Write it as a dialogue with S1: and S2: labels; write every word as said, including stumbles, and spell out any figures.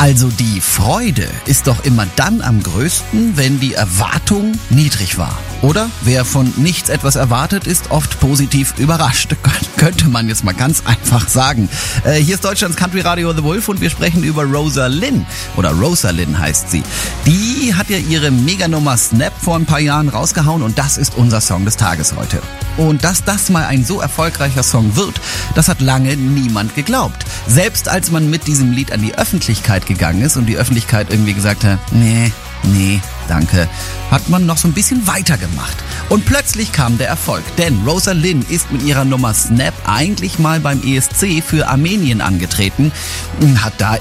S1: Also die Freude ist doch immer dann am größten, wenn die Erwartung niedrig war. Oder? Wer von nichts etwas erwartet, ist oft positiv überrascht. Könnte man jetzt mal ganz einfach sagen. Äh, hier ist Deutschlands Country Radio The Wolf und wir sprechen über Rosa Lynn. Oder Rosa Lynn heißt sie. Die hat ja ihre Meganummer Snap vor ein paar Jahren rausgehauen und das ist unser Song des Tages heute. Und dass das mal ein so erfolgreicher Song wird, das hat lange niemand geglaubt. Selbst als man mit diesem Lied an die Öffentlichkeit gegangen ist und die Öffentlichkeit irgendwie gesagt hat, nee, nee, danke, hat man noch so ein bisschen weitergemacht. Und plötzlich kam der Erfolg, denn Rosa Lynn ist mit ihrer Nummer Snap eigentlich mal beim E S C für Armenien angetreten, hat da